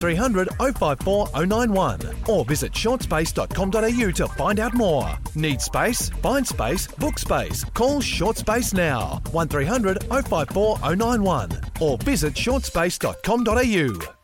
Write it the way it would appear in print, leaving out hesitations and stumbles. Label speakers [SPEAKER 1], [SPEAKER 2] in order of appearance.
[SPEAKER 1] 1300 054 091 or visit shortspace.com.au to find out more. Need space? Find space, book space. Call Short Space now, 1300 054 091 or visit shortspace.com.au.